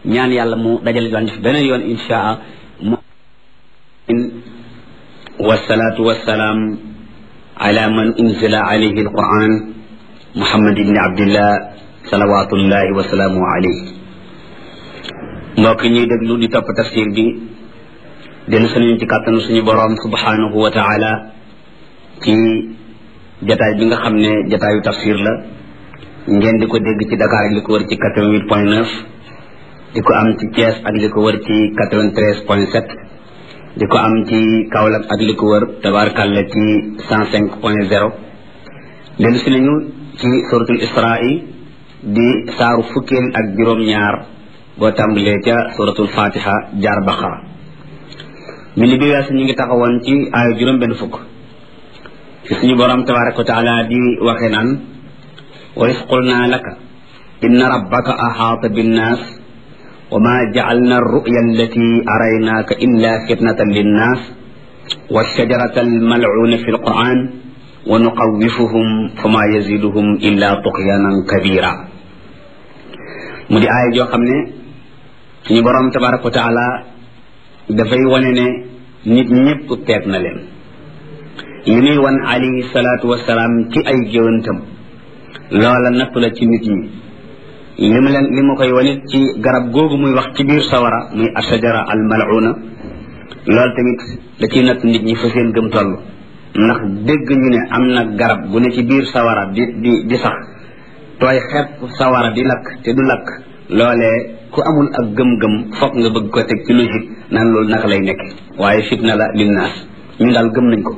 ñaan yàlla mu dajale doon def beneen yoon inshaa wasalaatu wasalaam ala man unzila alayhi alquran muhammad ibni abdillah salawatullahi wasalaamu alayhi. mbokk ñuy déglu di topp tafsir bi dellu suñu ci kàttanu suñu boroom subhanahu wa taala ci jataay bi nga xam ne jataayu tafsir la ngeen di ko dégg ci Dakar ak li ko wër ci 88.9 di ko am ci Thiès ak li ko wër ci 93.7 di ko am ci Kaolack ak li ko wër tabaarkalla ci 105.0 dellu si nañu ci suratul Israa di saaru fukkeel ak juróom-ñaar boo tàmbalee ca suratul Fatiha jaar Baqara mi li bi weesu ñu ngi taxawoon ci aayu juróom benn fukk fi suñu borom tabaaraka wa taala di waxe naan wa iz qulna laka inna rabbaka ahaata binnaas wa ma ja'alna ar-ru'ya allati araynaaka illa fitnatan linnaas wa shajarata al-mal'uuna fi al-qur'aan wa nuqawwifuhum fama yaziduhum illa tughyanan kabira mu di aaya joo xam ne suñu borom tabaaraka wa taala dafay wane ne nit ñëpp teeg na leen li muy wan alayhi salaatu wasalaam ci ay géwantam loola natt la ci nit ñi li ma koy wanit ci garab googu muy wax ci biir sawara muy ashajara al mal'una loolu tamit da ciy natt nit ñi fa seen gëm toll ndax dégg ñu ne am na garab gu ne ci biir sawara di sax tooy xepp sawara di lakk te du lakk loolee ku amul ak gëm-gëm foog nga bëgg ko teg ci logique naan loolu naka lay nekk waaye fitna la linnaas ñu daal gëm nañ ko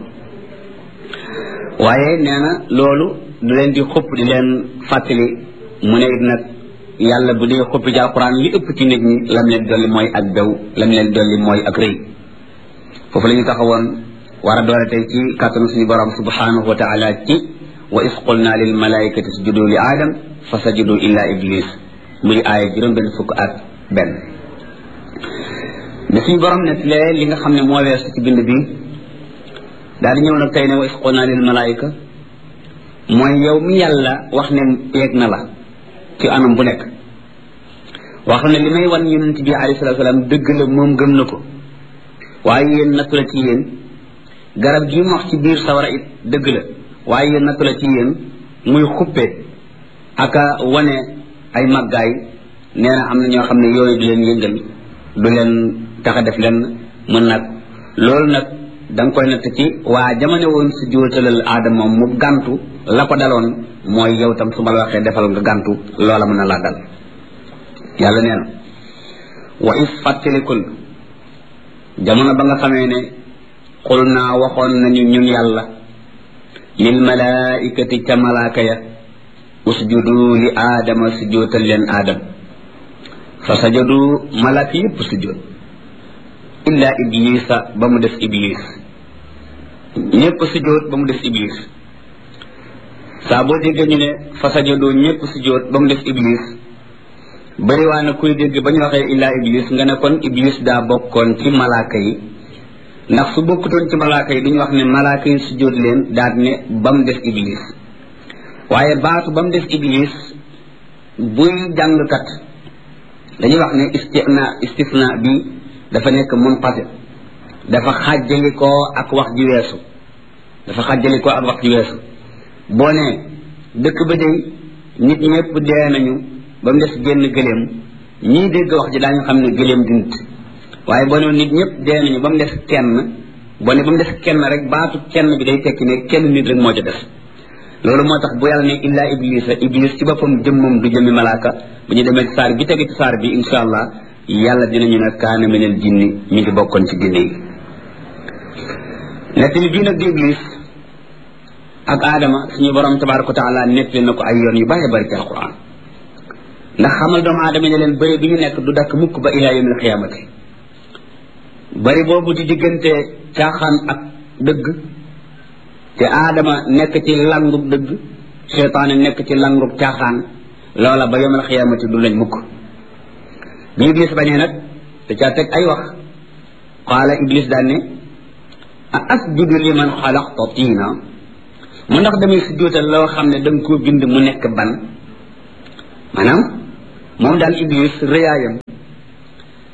waaye nee na loolu du leen di xupp di leen fàttali mu ne it nag yàlla bu dee xuppi ci alquran li ëpp ci nit ñi lam leen dolli mooy ak daw lam leen dolli mooy ak rëy foofu la ñu taxawoon war a doore tey ci kàttanu suñu borom subhanahu wa taala ci wa is qulna lil malaikati sujudu li aadam fa sajudu illa iblis muy aaya juróom benn fukk ak benn bi suñu borom net lee li nga xam ne moo weesu ci bind bi daal di ñëw nag tey ne wa is qulna lil malaika mooy yow mi yàlla wax ne yeeg na la ci anam bu nekk wax ne li may wan yonent bi alayhi salaatu salaam dëgg la moom gëm na ko waaye yéen nattu la ci yéen garab gi mu wax ci biir sawara it dëgg la waaye yéen nattu la ci yéen muy xuppe aka wane ay màggaay nee na am na ñoo xam ne yooyu du leen yëngal du leen tax a def leen mën nag loolu nag da nga koy natt ci waa jamono woon si jóotalal aadama moom mu gàntu la ko daloon mooy yow tam su ma la waxee defal nga gàntu loola mën na laa dal yàlla nee na wa is fàttalikul jamono ba nga xamee ne xul naa waxoon nañu ñun yàlla lil malaikati ca malaaka ya usjudu li aadama sujjóotal leen aadam fa sajadu malaaka yépp sujjóot illa iblisa ba mu def iblis ñépp sujjóot ba mu def iblis saa boo déggee ñu ne fa sajadu ñépp sujjóot ba mu def iblis bari waa na kuy dégg ba ñu waxee illa iblis nga ne kon iblis daa bokkoon ci malaaka yi ndax su bokkutoon ci malaaka yi duñu wax ne malaaka yi sujjóot leen daal ne ba mu def iblis waaye baatu ba mu def iblis buy jàngkat dañuy wax ne istisna bi dafa nekk munqati dafa xàjjalikoo ak wax ji weesu boo ne dëkk ba day nit ñëpp dee nañu ba mu des génn gëléem ñii dégg wax ji daañu xam ne gëléem di nit waaye boo ne nit ñëpp dee nañu ba mu des kenn boo ne ba mu des kenn rek baatu kenn bi day tekki ne kenn nit rek moo ca des loolu moo tax bu yàlla ne illa iblis ci boppam jëmmam du jëmmi malaaka bu ñu demee ci saar bi tege ci saar bi insha allah yàlla dinañu ne kaana minal jinni mi ngi bokkoon ci jinne yi nettali bii nag di iblis ak aadama suñu borom tabaraka wa taala nettali na ko ay yoon yu bari bari ci alquran ndax xamal doomu aadama ne leen bëri bi ñu nekk du dakk mukk ba ila yawmil qiyaamati bari boobu di diggante caaxaan ak dëgg te aadama nekk ci langub dëgg seytaane nekk ci langub caaxaan loola ba yawmil qiyaamati du lañ mukk bi iblis bañee nag te caa teg ay wax qaala iblis daan ne a asjudu liman xalaqta tiina mu ndax damay sujjóotal loo xam ne da nga koo bind mu nekk ban maanaam moom daal iblis rëyaayam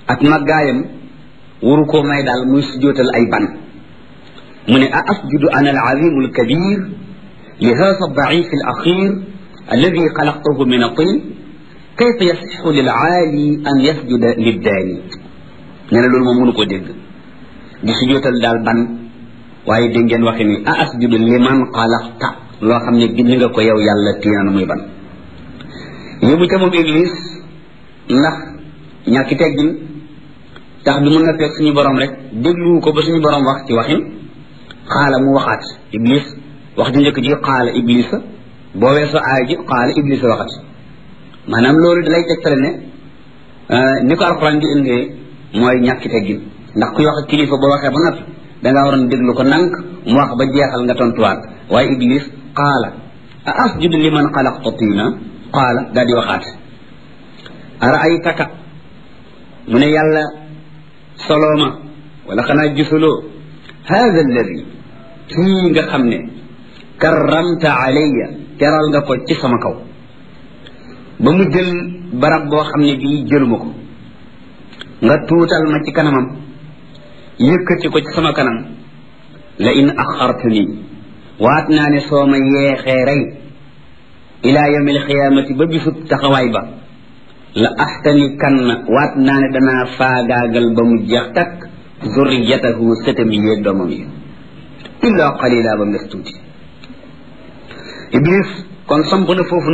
ak màggaayam waru koo may daal muy sujjóotal ay ban mu ne a asjudu ana al-azimu al-kabir li hadha ad-da'if al-akhir alladhi khalaqtahu min at-tin kayfa yasihhu lil-'ali an yasjuda lid-dani nee na loolu moom mënu koo dégg di sujjóotal daal ban waaye dégg ngeen waxe ni a asjudu liman xalaqta loo xam ne bind nga ko yow yàlla tiinaan muy ban yóbbu ca moom Iblis ndax ñàkki teggin tax du mën na fekk suñu borom rek déglu ko ba suñu borom wax ci waxin xaala mu waxaat Iblis wax ju njëkk ji xaala Iblisa boo weesoo aay ji xaala Iblisa waxat maanaam loolu dalay tegtale ne ni ko alxuraan di indee mooy ñàkki teggin ndax kuy wax ak kilifa boo waxee ba noppi dangaa waroon déglu ko nank mu wax ba jeexal nga tontuwaat waaye Iblis qaala a asjudu liman xalaqta tiina qaala daal di waxaat araaytaka mu ne yàlla solooma wala xanaa gisuloo hada alladi kii nga xam ne karramta alayya teral nga ko ci sama kaw ba mu jël barab boo xam ne bii jëluma ko nga tuutal ma ci kanamam yëkkati ko ci sama kanam la in axartani waat naa ne soo ma yeexee rey ila yawmi alxiyaamati ba bisub taxawaay ba la axtani kan waat naa ne danaa faagaagal ba mu jeex takk zurriyatahu sëtam yi doomam yi illa qalila ba nges tuuti Iblis kon samp na foofu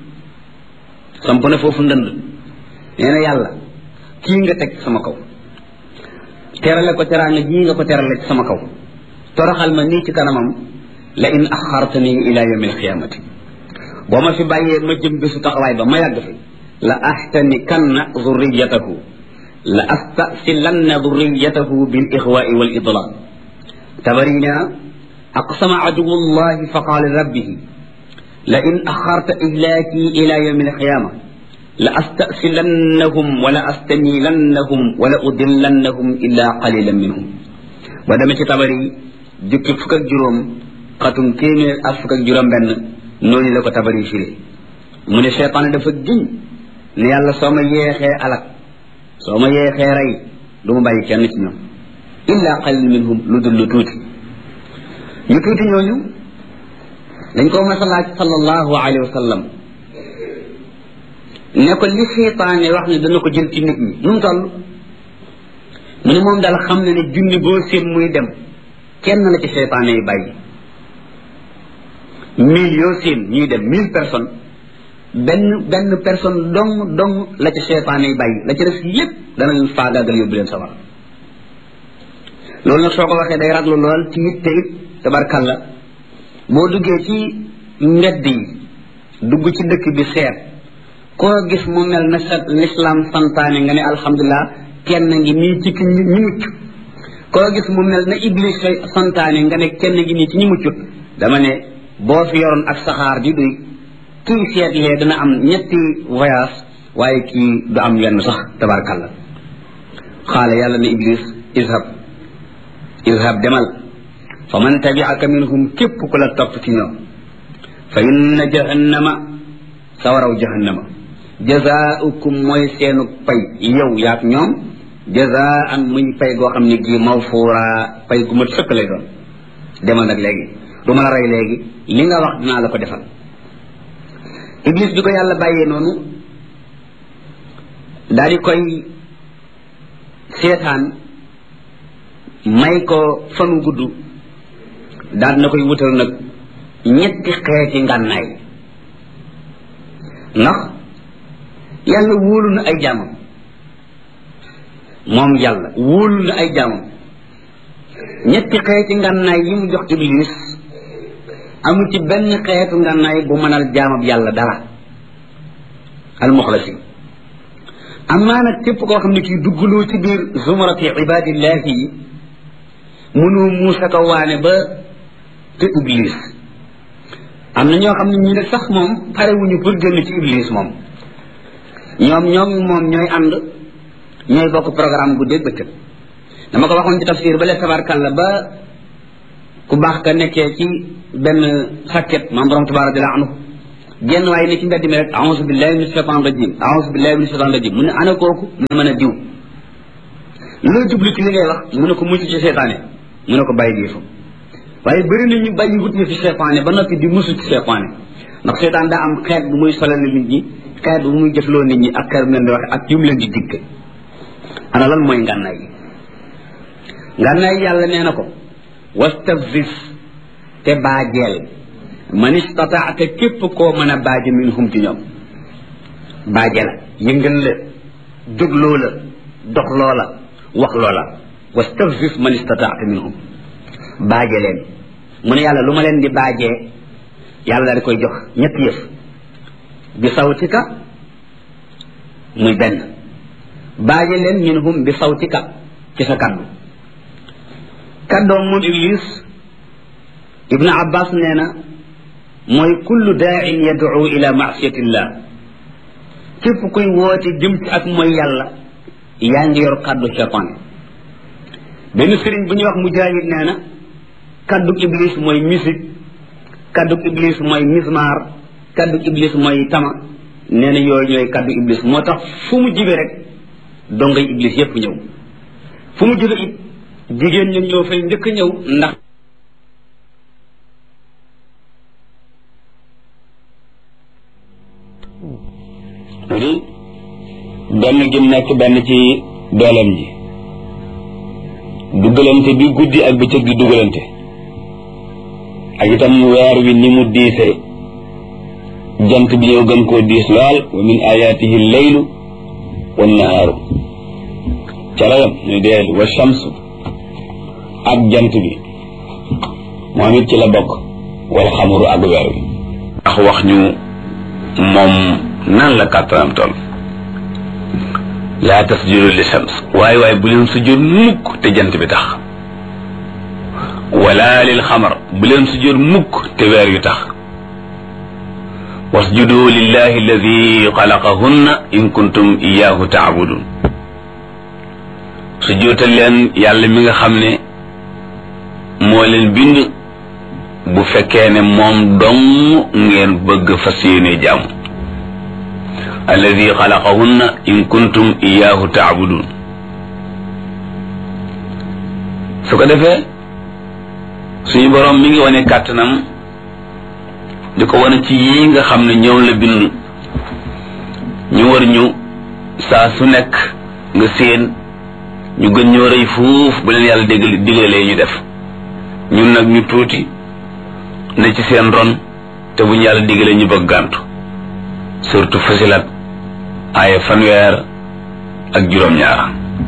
ndënd nee na yàlla kii nga teg sama kaw terale ko teraanga jii nga ko terale ci sama kaw toroxal ma nii ci kanamam la in axartani ila yawmi alqiyamati boo ma fi bàyyee ma jëm bisu taxawaay ba ma yàgg fi la ahtanikanna zurriyatahu la astasilanna zurriyatahu bil ixwaai wal idlal tabarina aqsama aduwu llahi fa qaala rabbihi la in axarta ihlaaki ila yawmi alqiyama la astasilannahum wala astamilannahum wala udillannahum illa qalilan minhum ba dama ci tabari jukki fukk ak juróom xatum téeméer ak fukk ak juróom benn noonu la ko tabari firi mu ne seytaane dafa giñ ne yàlla soo ma yeexee alak soo ma yeexee rey du ma bàyyi kenn ci ñoom illa qalil minhum lu dul lu tuuti ñu tuuti ñooñu dañ ko mas a laaj sallallahu alayhi wa sallam ne ko li seytaane wax ne dana ko jël ci nit ñi nu mu toll mu ne moom daal xam na ne junni boo seen muy dem kenn la ci seytaane yi bàyyi 1000 yoo seen ñuy dem 1000 personnes benn personne dong la ci seytaane yi bàyyi la ci def lépp dana leen faagaagal yóbbu leen sawar loolu nag soo ko waxee day raglu lool ci it te it tabarkalla boo duggee ci mbedd yi dugg ci dëkk bi seet koo gis mu mel na sa l'islam santaane nga ne alhamdulilah kenn ngi nii ci ñi mucc koo gis mu mel na iblis santaane nga ne kenn ngi nii ci ñi muccut dama ne boo fi yoroon ak saxaar di duy kii seetlee dana am ñetti voyage waaye kii du am yenn sax tabarkalla xaala yàlla ne iblis izhab demal fa man tabi'aka minhum képp ku la topp ci ñoom fa inna jahannama sawaraw jahannama jazaaukum mooy seenu pay yow yaak ñoom jazaan muy pay goo xam ne gii mawfuura pay gu mat sëkk lay doon demal nag léegi du ma la rey léegi li nga wax dinaa la ko defal iblis bi ko yàlla bàyyee noonu daal di koy seetaan may ko fanu gudd daal na koy wutal nag ñetti xeeti ngànnaay ndax yàlla wóolu na ay jaamam moom yàlla wóolu na ay jaamam ñetti xeeti ngànnaay yi mu jox iblis amu ci benn xeetu ngànnaay bu mënal jaamab yàlla dara almuxlasin amaa nag képp koo xam ne kii duggloo ci biir zumrati ibadillahi yi mënoo muusa ko waane ba te iblis am na ñoo xam ne ñi ne sax moom parewuñu pour génn ci iblis moom ñoom moom ñooy ànd ñooy bokk programme bu dégg bëccëg dama ko waxoon ci tafsir ba le tabarkalla ba ku baax ka nekkee ci benn sàkket maam borom tabaaraka jalla anhu genn waaye ne ci mbedd mi rek a'uuzu billahi min shaytaan rajim a'uuzu billahi min shaytaan rajim mu ne ana kooku mu ne mën a diw loo jublu ci li ngay wax mu ne ko mucc ci seytaane mu ne ko bàyyi di yëfam waaye bëri na ñu bàyyi wut yëfi seytaane ba noppi di musu ci seytaane ndax seytaan daa am xeet bu muy solal nit ñi xeet bu muy jëfloo nit ñi ak xeet bu leen di waxe ak yu mu leen di digg ana lan mooy ngànnaay yi ngànnaay yàlla nee na ko wastafzis te baajeel man istataata képp koo mën a baaje minhum ci ñoom baaje la yëngal la jógloo la dox loola wax loola wastafzis man istataata minhum baaje leen mu ne yàlla lu ma leen di baajee yàlla daal di koy jox ñetti yëf bi sawtika muy benn baaje leen minhum bi sawtika ci sa kaddu kaddoom moom iblis ibnu abbas nee na mooy kullu daain yad'u ila maasiyatillah képp kuy woote jëm ci ak mooy yàlla yaa ngi yor kaddu cheytaan benn sëriñ bu ñuy wax mujahid nee na kaddu iblis mooy musique kaddu iblis mooy mismar kaddu iblis mooy tama nee na yooyu ñooy kaddu iblis moo tax fu mu jibe rek dongay iblis yépp ñëw fu mu jibe it jigéen ñi ñoo fay njëkk ñëw ndax di benn gi nekk benn ci dooleem ji dugalante bi guddi ak bëccëg di dugalante ak itam weer wi ni mu diisee jant bi ñëw gën koo diis lool wa min ayatihi leylu wa nahaaru calayam ñu deel wa shamsu ak jant bi moom it ci la bokk wal xamuru ak weer wi ndax wax ñu moom nan la kàttanam toll laa tasjudu li shams waaye bu leen sujjóot mukk te jant bi tax wala lil xamar bu leen sujjóot mukk te weer yu tax wasjudu lillahi alladi xalaqahunna in kuntum iyaahu taabudun sujjóotal leen yàlla mi nga xam ne moo leen bind bu fekkee ne moom dong ngeen bëgg fas yéene jaamu alladi xalaqahunna in kuntum iyaahu taabudun su ko defee suñu boroom mi ngi wane kàttanam di ko wane ci yii nga xam ne ñoom la bind ñu war ñu saa su nekk nga séen ñu gën ñoo rëy fuuf bu leen yàlla digalee ñu def ñun nag ñu tuuti ne ci seen ron te bu ñu yàlla digalee ñu bëgg gàntu surtout Fusilat aaya 1 ak juróom-ñaar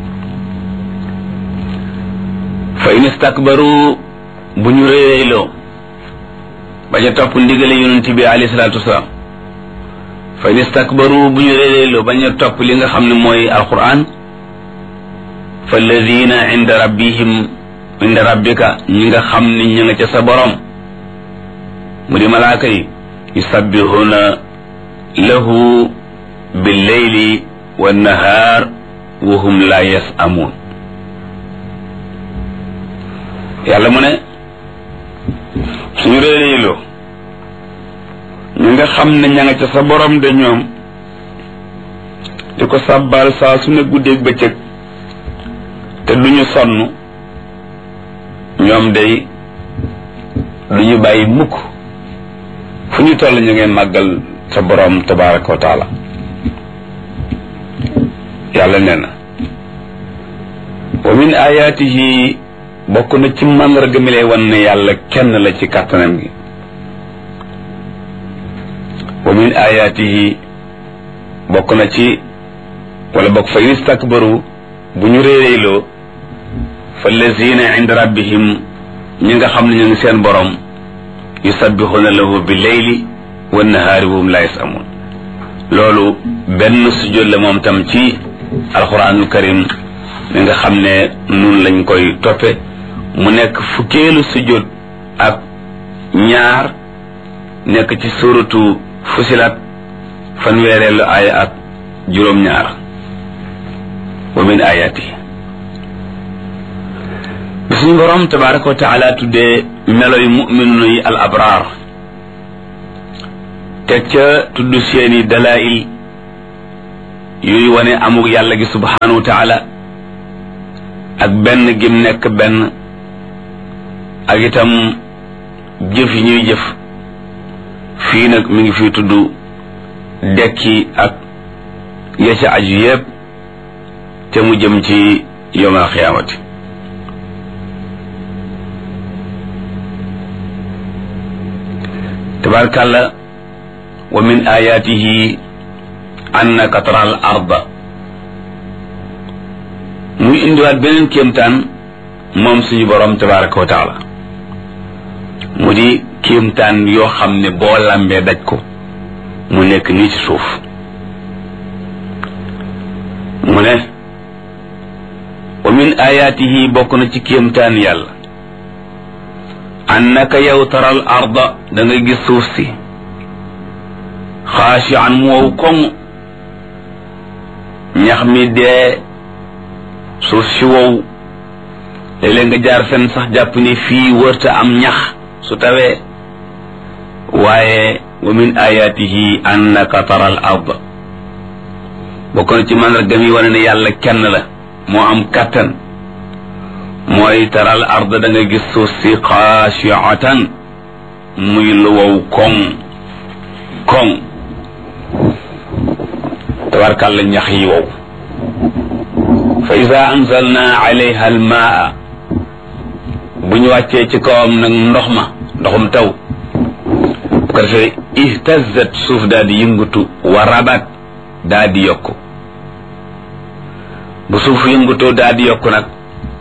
fa in istakbaru bu ñu réeréyloo bañ a topp ndigale yonent bi alayhi salaatu wasalaam fa in istakbaru bu ñu réeréyloo bañ a topp li nga xam ne mooy alquran fa alladina inda rabbika ñi nga xam ne ñi nga ca sa borom mu di malaaka yi yusabbihuna lahu billeyli wannahaar wa hum la yasamuun yàlla mu ne suñu réeréyloo ñi nga xam ne ña nga ca sa borom de ñoom di ko sàbbaal saa su ne guddeeg bëccëg te duñu sonn ñoom day duñu bàyyi mukk fu ñu toll ñu ngeen màggal sa borom tabaraka wa taala yàlla nee na wa min ayatihi bokk na ci màndarga mi lay wan ne yàlla kenn la ci kàttanam gi wa min ayatihi bokk na ci wala bokk fa istakbaru bu ñu réeréyloo fa lazina inda rabbihim ñi nga xam ne ñu ngi seen borom yusabbihuna lahu bi leyli wa nahaari wa hum la yasamun loolu benn sujjóot la moom tam ci alquranul karim mi nga xam ne nun lañ koy toppe mu nekk fukkeelu sujjóot ak ñaar nekk ci suratu Fusilat fanweereelu aaya ak juróom-ñaar wa min ayatihi bi suñu borom tabaraka wa taala tuddee meloy mu'minu yi al abraar teg ca tudd seeni dalail yuy wane amug yàlla gi subhanahu wa taala ak benn gim nekk benn ak itam jëf yi ñuy jëf fii nag mi ngi fi tudd dekki ak ya ca aju yépp te mu jëm ci yawmal xiyaamati tabarkàlla wa min ayatihi annaka tara al arda muy indiwaat beneen kéemtaan moom suñu borom tabaraka wa taala mu di kéemtaan yoo xam ne boo lambee daj ko mu nekk nii ci suuf mu ne wa min ayatihi bokk na ci kéemtaan yàlla annaka yow taral arda da nga gis suuf si xaashi'an mu wow koŋ ñax mi dee suuf si wow léeg-léeg nga jaar fenn sax jàpp ni fii wërta am ñax su tawee waaye wa min ayatihi annaka taral arda bokk na ci màndargam yi wane ne yàlla kenn la moo am kàttan mooy taral arda da nga gis suuf si xaashi'atan muy lu wow koŋ tabarkàlla ñax yi wow fa ida anzalna alayha almaa bu ñu wàccee ci kawam nag ndoxum taw bu ko defee ihtazat suuf daal di yëngatu wa rabat daal di yokku bu suuf yëngatoo daal di yokku nag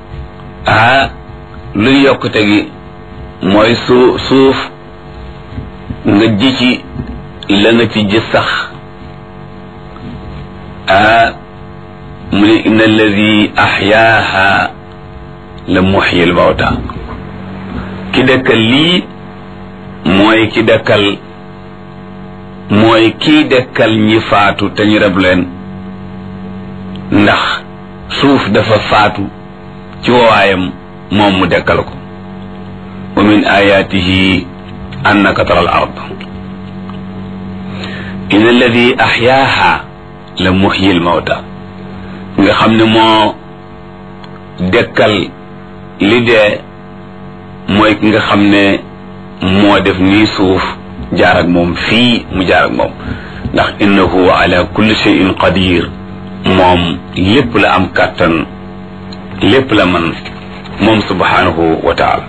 luy yokkute gi mooy suuf nga ji ci la nga ci ji sax mu ne inna alladi axyaaha la muxyi al mawta ki dekkal lii mooy kii dekkal ñi faatu te ñu reb leen ndax suuf dafa faatu ci wawaayam moom mu dekkal ko wa min ayatihi annaka tara al ard inna alladi axyaaha la muxyi al mawta nga xam ne moo dekkal li dee mooy ki nga xam ne moo def nii suuf jaar ak moom fii mu jaar ak moom ndax innahu ala kulli shay'in qadir moom lépp la am kàttan lépp la man moom subhanahu wa taala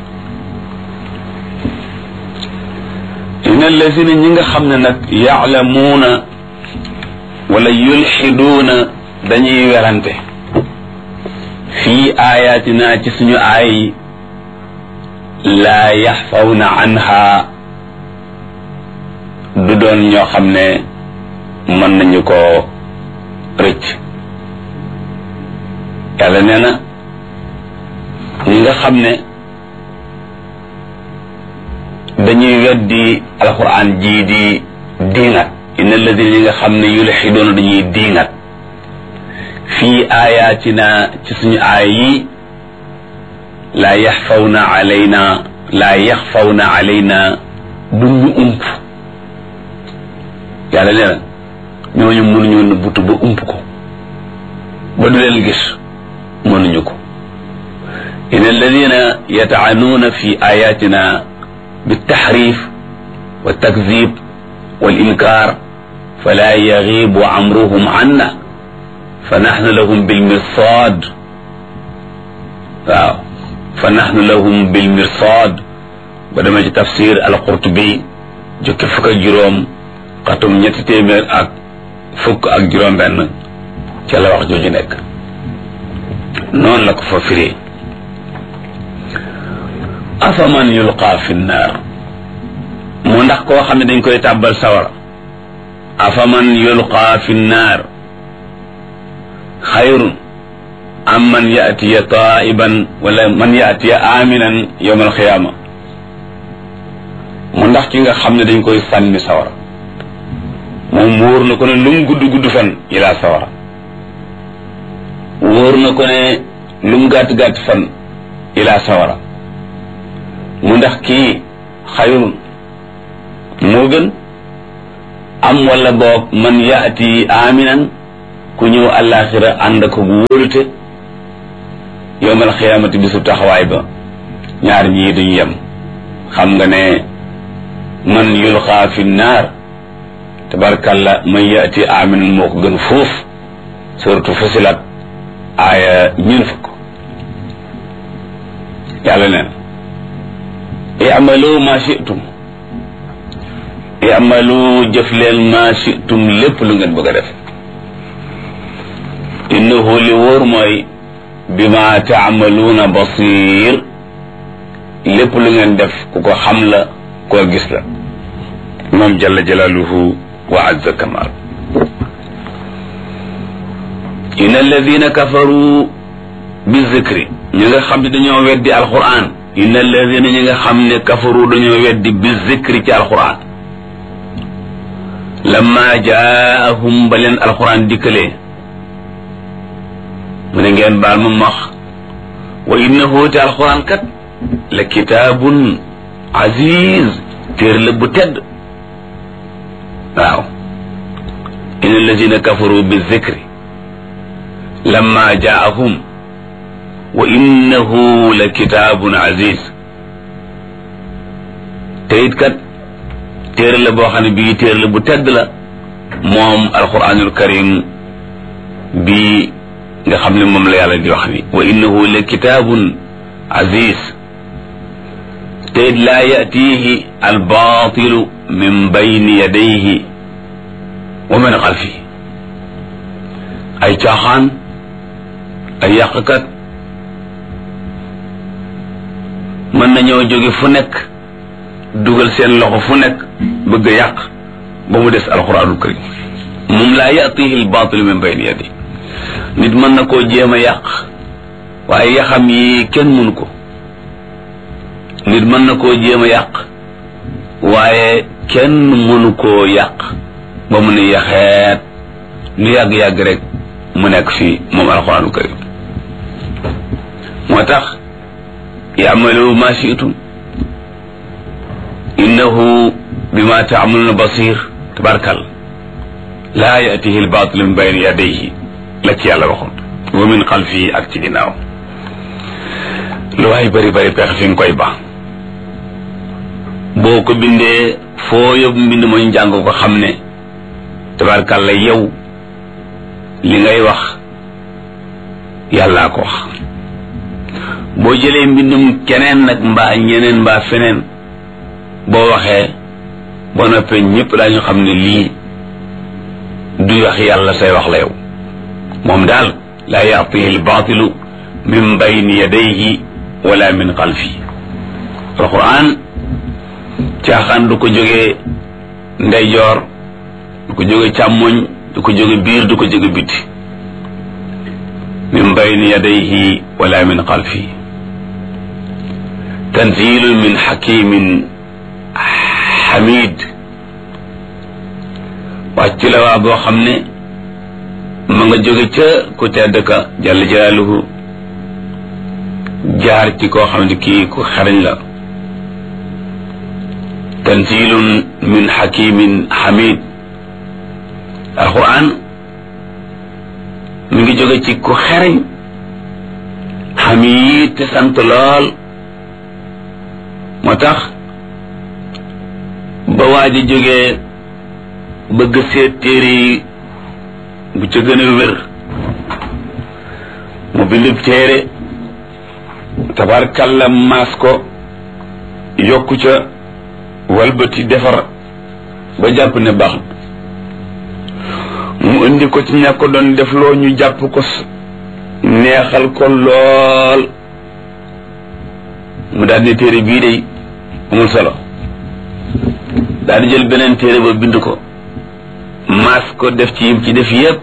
inna allazina ñi nga xam ne nag yaalamuuna wala yulxiduuna dañuy werante fii ayatina ci suñu aay laa yaxfawna anha du doon ñoo xam ne mën nañu ko rëcc yàlla nee na ñi nga xam ne dañuy weddi alquran ji di diingat inna alladina ñi nga xam ne yulxidoona dañuy diingat fii ayatina ci suñu aay yi laa yaxfawna alayna duñu ump yàlla nee na ñooñu mënuñu nëbbutu ba ump ko ba du leen gis mënuñu ko in alladina yata'anuuna fi ayatina بالتحريف والتكذيب والإنكار فلا يغيب أمرهم عنا فنحن لهم بالمرصاد فنحن لهم بالمرصاد بدما ci tafsir al-Qurtubi jukki fukk ak juróom xatum ñetti téeméer ak fukk ak juróom benn ca la wax jooju nekk noonu la ko fa firee afaman yulqa fi nnaar mu ndax koo xam ne dañ koy tàbbal sawara afaman yulqa fi nnaar xayrun am man yatiya taiban wala man yatiya aminan yawm alqiyama mu ndax ki nga xam ne dañ koy sànni sawara moom wóor na ko ne lu mu gudd fan ilaa sawara wóor na ko ne lu mu gàtt fan ilaa sawara mu ndax kii xayrun moo gën am wala boog man yaati aminan ku ñëw àllaaxira ànd ak wóolute yowmal xiyaamati bisu taxawaay ba ñaar ñii duñu yem xam nga ne man yulxaa fi naar tabarkalla man yaati aminan moo ko gën fuuf suratu Fusilat aaya 40 yàlla neen i'malu ma shi'tum i'malu jëf leen ma shi'tum lépp lu ngeen bëgg a def innahu li wóor mooy bima taamaluuna basir lépp lu ngeen def ku ko xam la koo gis la moom jalla jalaaluhu wa azza kamal inna alladina kafaru bi zikri ñi nga xam ne dañoo weddi alquran inna alladina ñi nga xam ne kafaru dañoo weddi bi zikri ci alquran lamma jaahum ba leen alquran dikkalee mu ne ngeen baal ma wax wa innahu te alquran kat la kitaabun aziz téere la bu tedd waaw inna alladina kafaru bi zikri lamma jaahum wa innahu la kitaabun aziz te it kat téere la boo xam ne bii téere la bu tedd la moom alquranul karim bii nga xam ne moom la yàlla di wax ni wa innahu la kitaabun aziz te it laa yatihi albaatilu min bayni yadayhi wa min xalfihi ay caaxaan ay yàqkat mën nañoo jóge fu nekk dugal seen loxo fu nekk bëgg a yàq ba mu des alquranul karim moom laa yatihi albaatilu min bayni yadayhi nit mën na koo jéem a yàq waaye yaxam yi kenn mënu ko nit mën na koo jéem a yàq waaye kenn mënu koo yàq ba mu ne yaxeet lu yàgg-yàgg rek mu nekk fii moom alxuraanu karim moo tax ya'malu ma shi'tum innahu bima ta'maluna basir tabarkal laa ya'tihi al-baatilu min bayni yadayhi la ci yàlla waxoon wa min xalfi ak ci ginnaaw lu waay bari bari pexe fi nga koy ba boo ko bindee foo yóbbu mbind ma ñu jàng ko xam ne tabarkàlla yow li ngay wax yàllaa ko wax boo jëlee mbindum keneen nag mbaa ñeneen mbaa feneen boo waxee boo noppee ñëpp daañu xam ne lii du wax yàlla say wax la yow moom daal laa ya'tihi al-baatilu min bayni yadayhi wala min xalfi alquran caaxaan du ko jógee ndeyjoor du ko jóge càmmoñ du ko jóge biir du ko jóge biti min bayni yadayhi wala min xalfi tanzilun min hakimin hamid wàcc la waa boo xam ne ma nga jóge ca ku tedd ka jalla jalaaluhu jaar ci koo xam ne kii ku xarañ la tanzilun min hakimin hamid alquran mi ngi jóge ci ku xarañ hamid te sant lool moo tax ba waa ji jógee bëgg seet téere yi bu ca gën a wér mu bindub téere tabarkalla maas ko yokku ca walbati defar ba jàpp ne baax mu indi ko ci ña ko doon def loo ñu jàpp ko neexal ko lool mu daal di téere bii day amul solo daal di jël beneen téere ba bind ko maas ko def ci yim ci def yépp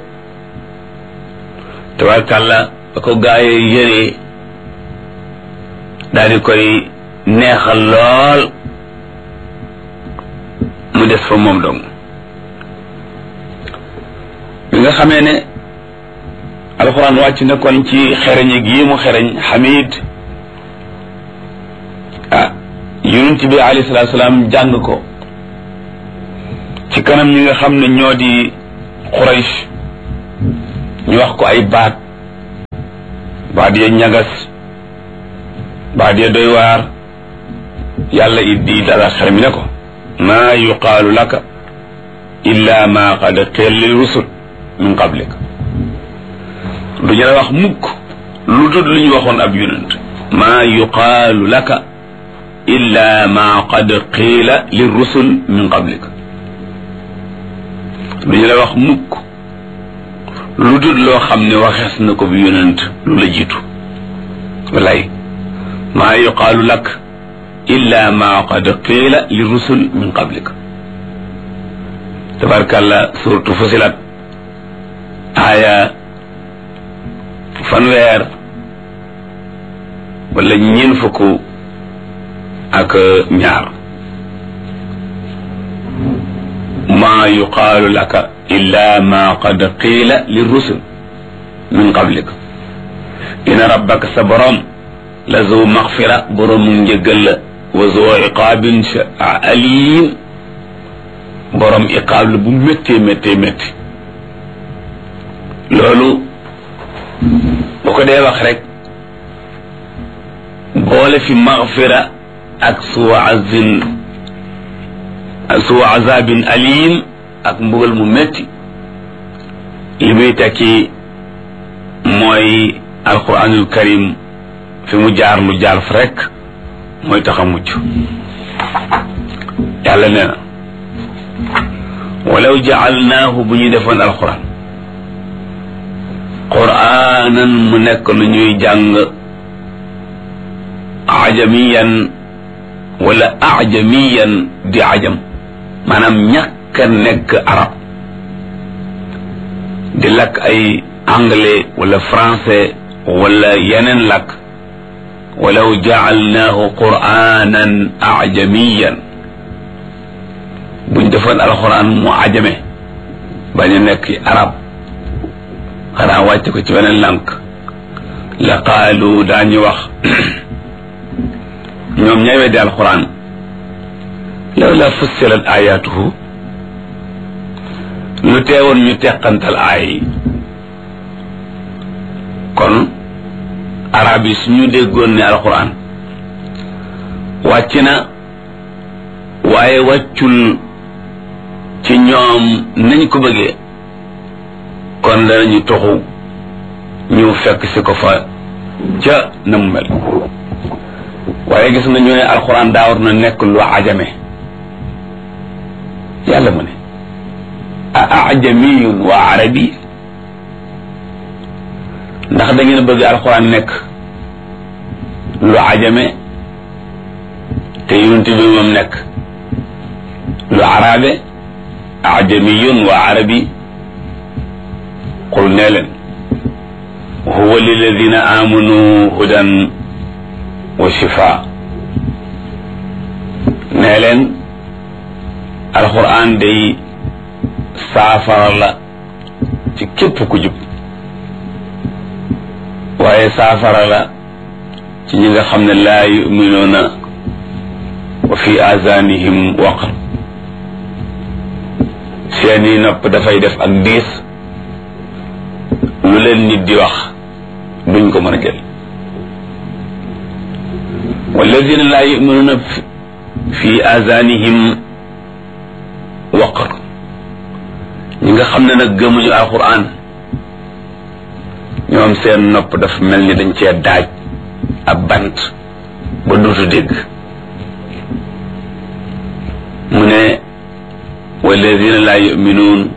tabarkàlla ba ko gaayee yëree daal di koy neexal lool mu des fa moom dong bi nga xamee ne alxuraan wàcc na kon ci xereñ gii mu xereñ Hamid yonent bi alayhi salaatu salaam jàng ko ci kanam ñi nga xam ne ñoo di Quraysh ñu wax ko ay baat baat ya ñagas baat ya doy waar yàlla it di dala xel mi ne ko maa yuqaalu laka illa ma qad qila lil rusul min qablik du ñu la wax mukk lu dul lu ñu waxoon ab yonent maa yuqaalu laka illa ma qad qila lil rusul min qablik du ñu la wax mukk lu dul loo xam ne waxees na ko bi yonent lu la jiitu walay maa yuqaalu lak illa ma qad qila li rusul min qablik tabarkàlla suratu fusilat aaya fanweer wala ñeen fukk ak ñaar maa yuqaalu laka illa ma qad qila li rusul min qablik inna rabbaka sa borom la zu maxfira boromu njëggal la wa zu iqaabin alim borom iqaab la bu méttee méttee métti loolu bu ko dee wax rek boole fi maxfira ak suu azabin alim ak mbugal mu métti li muy tekki mooy alquranul karim fi mu jaar lu jaar fa rek mooy tax a mucc yàlla nee na walaw jaalnaahu bu ñu defoon alquran quraanan mu nekk lu ñuy jàng ajamiyan wala ajamiyan di ajam maanaam ñàkk a nekk arab di lakk ay anglais wala français wala yeneen lakk walaw jaalnaahu quraanan ajamiyan buñ defoon alxuraan mu ajame bañ a nekk arab xanaa wàcc ko ci beneen lànk la qaalu daañu wax ñoom ñay weddi alxuraan law la fussilat ayatuhu lu teewoon ñu teqantal aay yi kon arab yi suñu déggoon ne alxuraan wàcc na waaye wàccul ci ñoom nañ ko bëggee kon danañu toxu ñu fekk si ko fa ca na mu mel waaye gis nga ñu ne alxuraan daa war na nekk lu ajame yàlla mu ne a ajamiyun wa arabi ndax da ngeen bëgg alxuraan nekk lu ajame te yonent bi moom nekk lu arabe ajamiyun wa arabi qul nee leen huwa lilladina amanu hudan wa shifa nee leen alquran day saafara la ci képp ku jub waaye saafara la ci ñi nga xam ne laa yuminuuna wa fi azanihim waqr seeni nopp dafay def ak diis lu leen nit di wax duñ ko mën a jël walladina laa yuminuuna fi azanihim waqr ñi nga xam ne nag gëmuñu alquran ñoom seen nopp dafa mel ni dañ cee daaj ab bant ba duutu dégg mu ne walladina laa yuminuun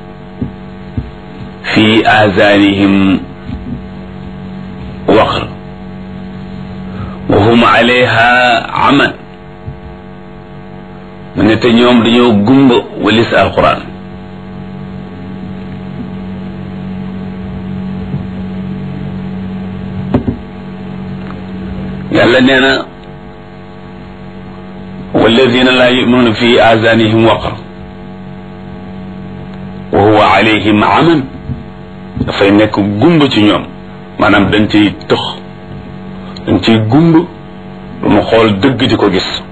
fi azanihim waqr wa hum alayha aman mu ne te ñoom dañoo gumba walis alquran yàlla nee na walladina laa yuminuuna fi azanihim waqr wa huwa alayhim aman dafay nekk gumba ci ñoom maanaam dañ ciy tëx dañ ciy gumba du mu xool dëgg di ko gis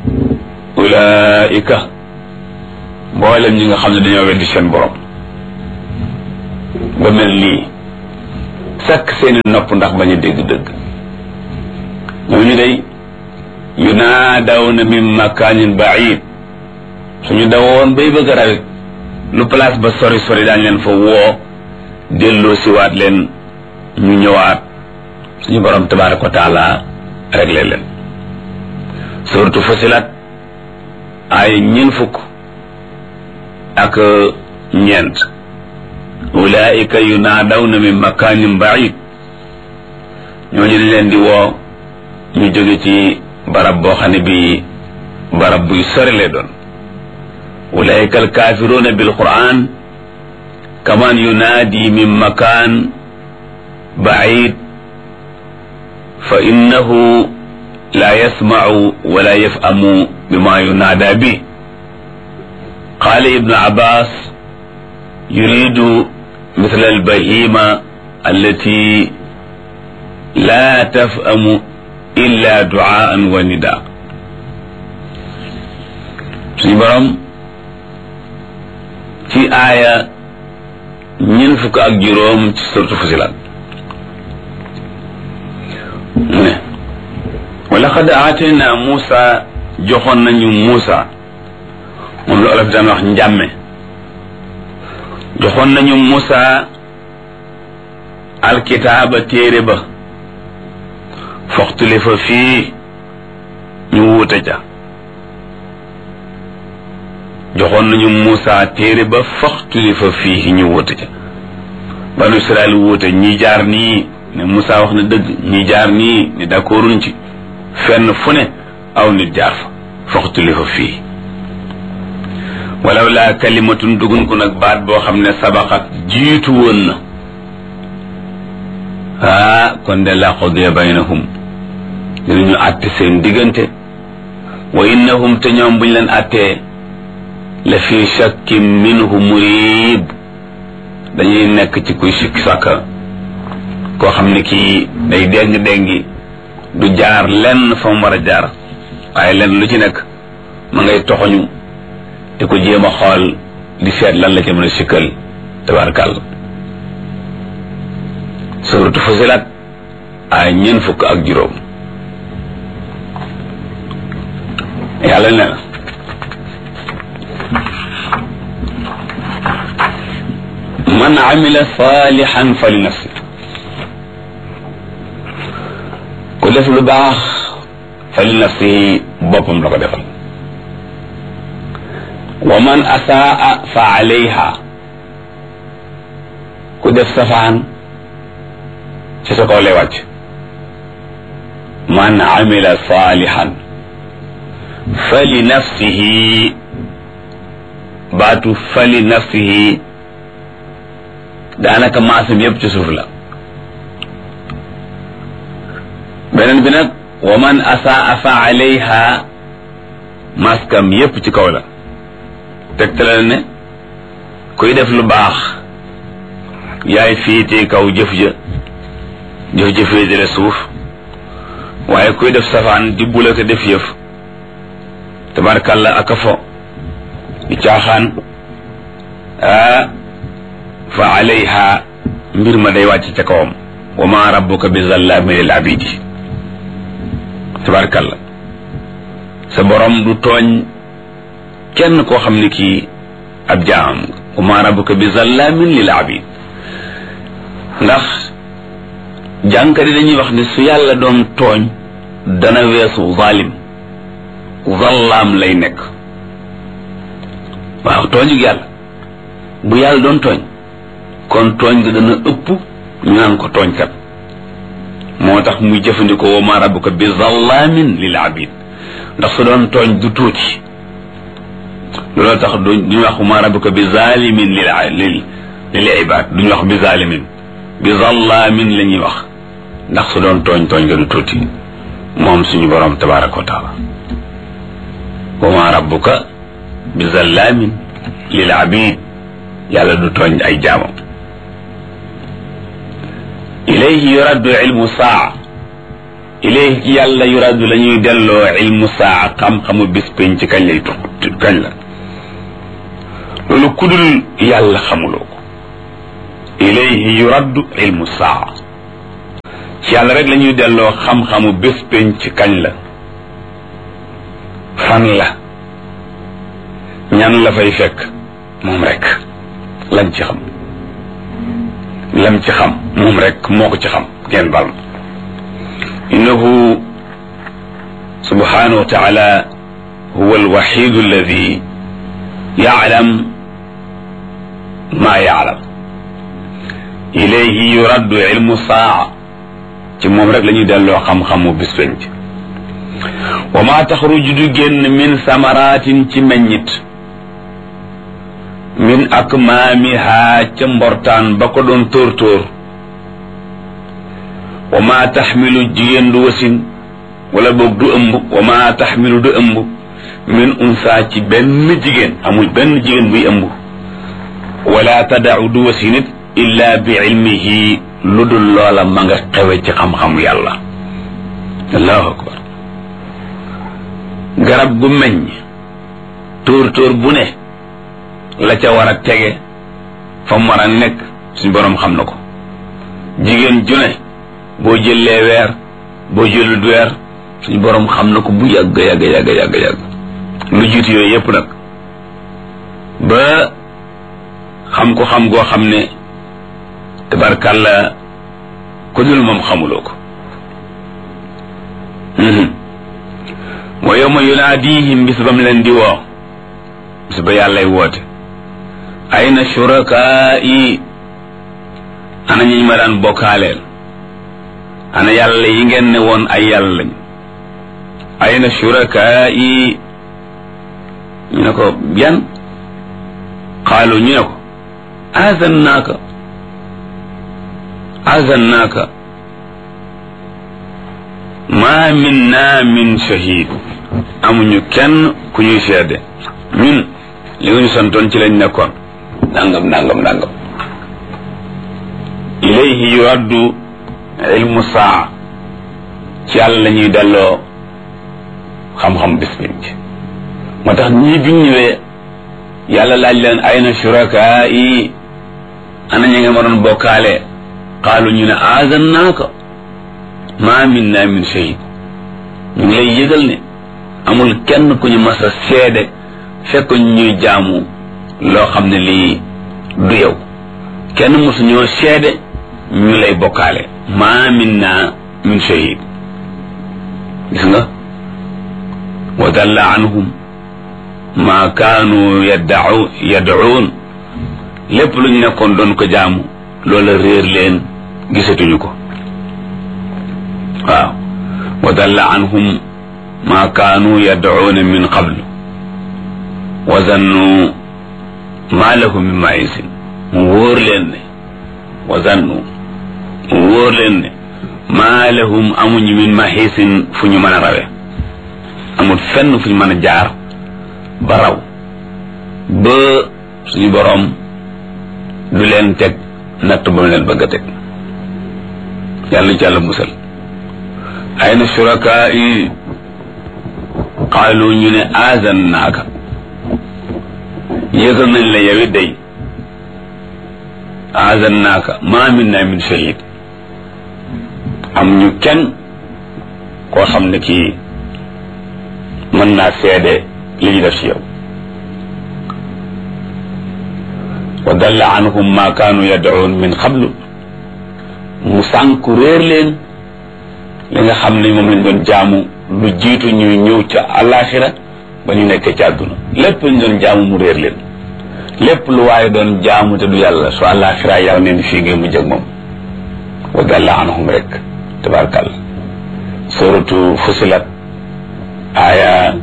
ulaika mboolem ñi nga xam ne dañoo weddi seen borom ba mel nii sakk seeni nopp ndax bañ a dégg dëgg ñooñu day yunaadawna min makaanin baid suñu dawoon bay bëgg a rawit lu place ba sori sori daañ leen fa woo delloo siwaat leen ñu ñëwaat suñu borom tabaraka wa taala réglé leen suratu Fusilat ay ñeen fukk ak ñeent ulaika yunaadawna min makaanin baid ñooñu dañ leen di woo ñu jóge ci barab boo xam ne bi barab buy sori lay doon ulaika alkafiruna bilquran kaman yunaadi min makan baid fa innahu la yasmacu wala yafhamu bima yunaada bi qala ibnu abbas yuridu mithla albahima allati la tafhamu illa duaan wa nida suñu borom ci aaya ñeent fukk ak juróom ci suratu Fusilat mu ne wa laqad aatayna Muusa joxoon nañu Muusa moom la olof daan wax njàmme joxoon nañu Muusa alkitaaba téere ba foxtulifa fii ñu wuute ca joxoon nañu Muusa téere ba foxtulifa fii ñu wuute ca banu Israel wuute ñi jaar nii ne Muusa wax na dëgg ñi jaar nii ne d'accorduñ ci fenn fu ne aw nit jaar fa foxtulifa fii walaw laa kalimatun dugun ko nag baat boo xam ne sabaqat jiitu woon na kon de la qudiya baynahum dinañu àtte seen diggante wa innahum te ñoom buñ leen àttee la fi shakkin minhu murib dañuy nekk ci kuy sikki sàkka koo xam ne kii day déng-déngi du jaar lenn fa mu war a jaar waaye lenn lu ci nekk ma ngay toxoñu te ko jéem a xool di seet lan la ca mën a sikkal tabarkàlla suuratu Fusilat ay ñeent fukk ak juróom yàlla ne na man amila salihan fa li nafsi ku def lu baax fa li nafsi boppam la ko defal wa man asaa fa alayha ku def safaan ci sa kaw lay wàcc man amila salihan fa li nafsihi baatu fa li nafsihi daanaka maasam yëpp ci suuf la beneen bi nag wa man asaa fa alayha maskam yëpp ci kaw la tegtale ne kuy def lu baax yaay féete kaw jëf ja féete la suuf waaye kuy def safaan di bula ko def yëf tabarkalla aka fo di caaxaan fa alayha mbir ma day wàcc ca kawam wa ma rabbuka bi zallamin lil abidi tabarkalla sa borom du tooñ kenn koo xam ne kii ab jaam wa ma rabbuka bi zallamin lil abid ndax jànkari dañuy wax ne su yàlla doon tooñ dana weesu zalim zallaam lay nekk waaw tooñu yàlla bu yàlla doon tooñ kon tooñ nga dana ëpp ñu naan ko tooñkat moo tax muy jëfandikoo wa ma rabbuka bi zallamin lil abid ndax su doon tooñ du tuuti looloo tax duñu wax wa ma rabbuka bi zalimin lil ibad duñu wax bi zalimin bi zallamin la ñuy wax ndax su doon tooñ nga du tuuti moom suñu borom tabaraka wa taala wa ma rabbuka bi zallamin lil abid yàlla du tooñ ay jaamam ilayhi yuraddu ilmu saa ilayhi ci yàlla yuraddu la ñuy delloo ilmu saa xam-xamu bis pénc ci kañ lay kañ la loolu kudul yàlla xamuloo ko ilayhi yuraddu ilmu saa ci yàlla rek la ñuy delloo xam-xamu bés pénc ci kañ la fan la ñan la fay fekk moom rek lañ ci xam lam ci xam moom rek moo ko ci xam ngeen bal innahu subhanahu wa taala huwa alwaxidu alladi yaclam ma yaclam ilayhi yuraddu ilmu saa ci moom rek la ñuy delloo xam-xamu bis penc wa ma taxruju du génn min samaratin ci meññit min akmaamiha ca mbortaan ba ko doon tóor-tóor wa ma taxmilu jigéen du wasin wala boog du ëmb wa ma taxmilu du ëmb min unsa ci benn jigéen amul benn jigéen buy ëmb wala tadau du wasinit illa bi ilmihi lu dul loola ma nga xewe ci xam-xamu yàlla allahu akbar garab gu meññ tóor-tóor bu ne la ca war a tege fa mu war a nekk suñ boroom xam na ko jigéen ju ne boo jëlee weer boo jëlut weer suñ boroom xam na ko bu yàgg yàgg lu jiitu yooyu yépp nag ba xam ko xam goo xam ne tabarkàlla ku dul moom xamuloo ko wa yawma yunaadihim bis bam leen di woo bis ba yàllay woote ayna shurakaai ana ñi ma daan bokkaaleel ana yàlla yi ngeen ne woon ay yàlla lañ ayna shurakaai ñu ne ko yan qaalu ñu ne ko azannaaka ma minna min shahid amuñu kenn ku ñuy seede ñun li nga ñu santoon ci lañ nekkoon nangam ilayhi yuraddu ilmu saa ci yàlla la ñuy delloo xam-xam bis pénc moo tax ñii biñ ñëwee yàlla laaj leen ayna shurakaa yi ana ñi nga ma doon bokkaale qaalu ñu ne azannaaka ma minna min shahid ñu ngi lay yëgal ne amul kenn ku ñu mas a seede fekk ñuy jaamu loo xam ne lii du yow kenn mosu ñoo seede ñu lay bokkaale ma minna min shahid gis nga wa dalla anhum ma kaanu yad'uun lépp luñ nekkoon doon ko jaamu loola réer leen gisatuñu ko waaw wa dalla anhum ma kaanu yad'uuna min qablu wa zannu ma lahum min ma'isin mu wóor leen ne wa zannu mu wóor leen ne ma lahum amuñu min mahisin fu ñu mën a rawe amul fenn fu ñu mën a jaar ba raw ba suñu boroom du leen teg natt ba mu leen bëgg a teg yàlla ci yàlla musal ayna shurakaa yi qaalu ñu ne azannaaka yëgal nañ la yow it day azannaaka ma minna min shahid am ñu kenn koo xam ne kii mën naa seede li ñu def ci yow wa dalla anhum ma kaanu yad'uun min qablu mu sànku réer leen li nga xam ne moom lañ doon jaamu lu jiitu ñuy ñëw ca alaxira ba ñu nekkee ci àdduna lépp ñu doon jaamu mu réer leen lépp lu waaye doon jaamu te du yàlla su alaxira yàlla neen fii ngeen mu jëg moom wa dalla anhum rek tabarakàlla suratu fusilat aaya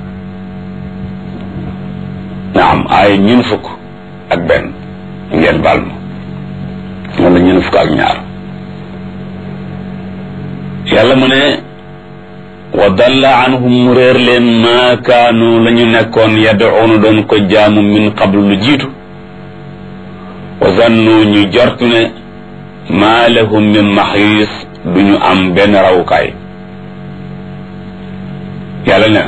ñun fukk ak benn ngeen baal ma wala ñun fukk ak ñaar yàlla mu ne wa dalla anhum mu réer leen ma kaanu la ñu nekkoon yad'uuna doon ko jaamu min qablu lu jiitu wa zannu ñu jortu ne ma lahum min maxiis du ñu am benn rawukaay yàlla ne